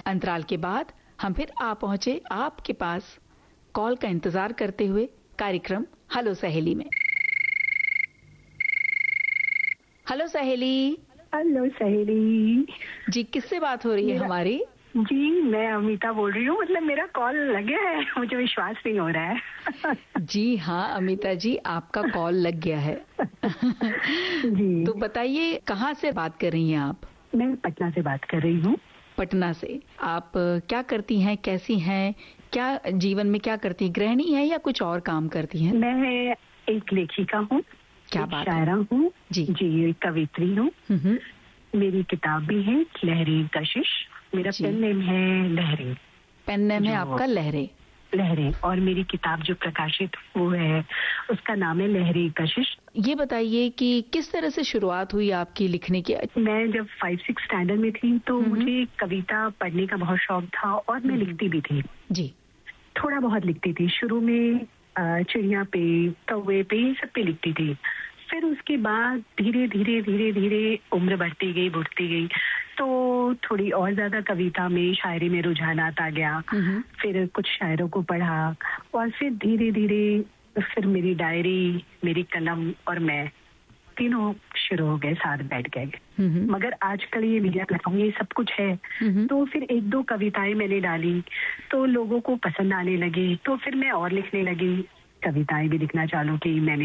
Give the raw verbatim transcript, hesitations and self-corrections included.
अंतराल के बाद हम फिर आ पहुंचे आपके पास कॉल का इंतजार करते हुए कार्यक्रम हेलो सहेली में। हेलो सहेली। हेलो सहेली जी, किससे बात हो रही है हमारी? जी, मैं अमिता बोल रही हूँ। मतलब मेरा कॉल लग गया है, मुझे विश्वास नहीं हो रहा है। जी हाँ अमिता जी, आपका कॉल लग गया है। जी, तो बताइए कहाँ से बात कर रही हैं आप? मैं पटना से बात कर रही हूँ। पटना से। आप क्या करती हैं, कैसी हैं, क्या जीवन में क्या करती हैं? गृहिणी हैं या कुछ और काम करती हैं? मैं एक लेखिका हूँ, क्या बात है? शायरा हूँ जी जी, कवित्री हूँ। मेरी किताब भी है लहरें कशिश। मेरा पेन नेम है लहरें। पेन नेम है आपका लहरें? लहरें। और मेरी किताब जो प्रकाशित वो है उसका नाम है लहरें कशिश। ये बताइए कि किस तरह से शुरुआत हुई आपकी लिखने की? मैं जब फाइव सिक्स स्टैंडर्ड में थी तो मुझे कविता पढ़ने का बहुत शौक था और मैं लिखती भी थी। जी, थोड़ा बहुत लिखती थी। शुरू में चिड़िया पे, कौवे पे, ये सब पे लिखती थी। फिर उसके बाद धीरे धीरे धीरे धीरे उम्र बढ़ती गई बढ़ती गई तो थोड़ी और ज्यादा कविता में, शायरी में रुझानात आ गया। फिर कुछ शायरों को पढ़ा और फिर धीरे धीरे फिर मेरी डायरी, मेरी कलम और मैं तीनों शुरू हो गए, साथ बैठ गए। मगर आजकल ये मीडिया प्लेटफॉर्म ये सब कुछ है तो फिर एक दो कविताएं मैंने डाली तो लोगों को पसंद आने लगी, तो फिर मैं और लिखने लगी, कविताएं भी लिखना चालू की मैंने।